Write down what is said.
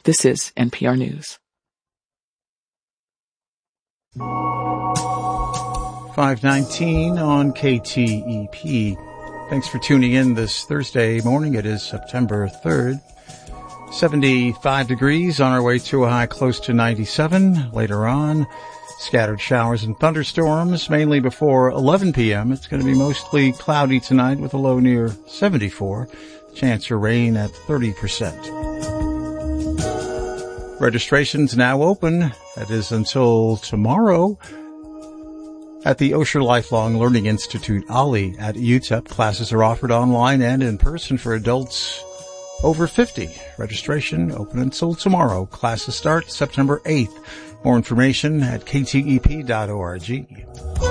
This is NPR News. 5:19 on KTEP. Thanks for tuning in this Thursday morning. It is September 3rd. 75 degrees, on our way to a high close to 97. Later on, scattered showers and thunderstorms, mainly before 11 p.m. It's going to be mostly cloudy tonight with a low near 74. Chance for rain at 30%. Registration's now open. That is until tomorrow at the Osher Lifelong Learning Institute, OLLI, at UTEP. Classes are offered online and in person for adults over 50. Registration open until tomorrow. Classes start September 8th. More information at ktep.org.